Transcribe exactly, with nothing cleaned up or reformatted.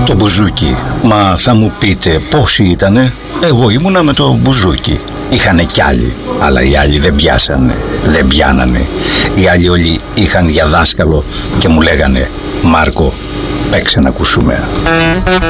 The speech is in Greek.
Το μπουζούκι. Μα θα μου πείτε πόσοι ήτανε? Εγώ ήμουνα με το μπουζούκι. Είχανε κι άλλοι, αλλά οι άλλοι δεν πιάσανε, δεν πιάνανε. Οι άλλοι όλοι είχαν για δάσκαλο και μου λέγανε: Μάρκο, παίξε να ακούσουμε.